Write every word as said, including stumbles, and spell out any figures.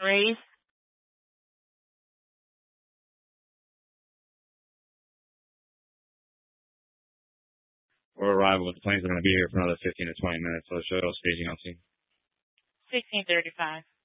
Raise. Or arrival, but the planes are going to be here for another fifteen to twenty minutes, so show staging on scene. sixteen thirty-five.